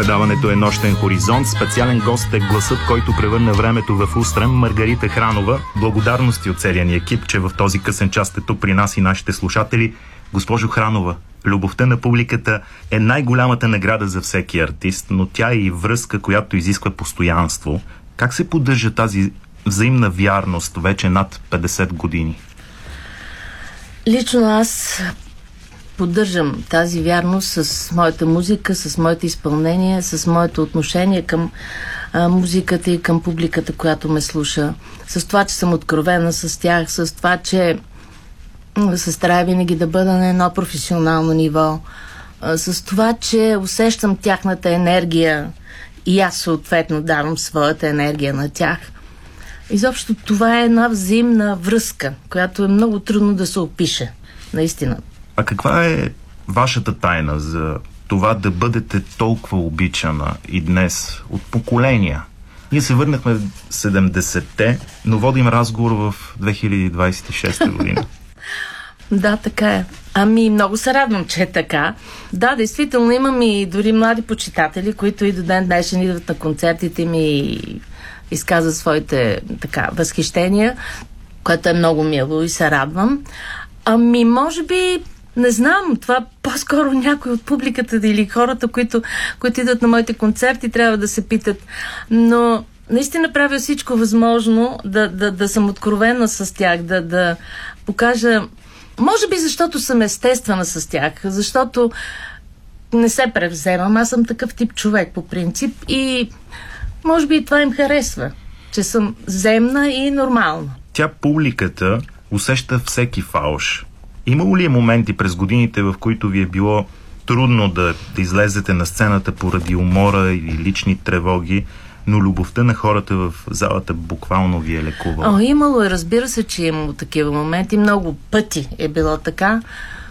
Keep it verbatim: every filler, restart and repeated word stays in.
Предаването е Нощен хоризонт. Специален гост е гласът, който превърна времето в устрем, Маргарита Хранова. Благодарности от целия ни екип, че в този късен час сте тук при нас и нашите слушатели. Госпожо Хранова, любовта на публиката е най-голямата награда за всеки артист, но тя е и връзка, която изисква постоянство. Как се поддържа тази взаимна вярност вече над петдесет години? Лично аз поддържам тази вярност с моята музика, с моите изпълнения, с моето отношение към а, музиката и към публиката, която ме слуша. С това, че съм откровена с тях, с това, че се старая винаги да бъда на едно професионално ниво, а, с това, че усещам тяхната енергия и аз съответно давам своята енергия на тях. Изобщо това е една взаимна връзка, която е много трудно да се опише. Наистина. А каква е вашата тайна за това да бъдете толкова обичана и днес от поколения? Ние се върнахме в седемдесетте, но водим разговор в две хиляди двадесет и шеста година. Да, така е. Ами, много се радвам, че е така. Да, действително имам и дори млади почитатели, които и до ден днешен идват на концертите ми и изказват своите така възхищения, което е много мило и се радвам. Ами, може би, не знам, това по-скоро някой от публиката или хората, които, които идват на моите концерти, трябва да се питат. Но наистина правя всичко възможно да, да, да съм откровена с тях, да, да покажа, може би защото съм естествена с тях, защото не се превземам, аз съм такъв тип човек по принцип и може би това им харесва, че съм земна и нормална. Тя, публиката, усеща всеки фалш. Имало ли е моменти през годините, в които ви е било трудно да, да излезете на сцената поради умора или лични тревоги, но любовта на хората в залата буквално ви е лекувала? О, имало е, разбира се, че е имало такива моменти. Много пъти е било така.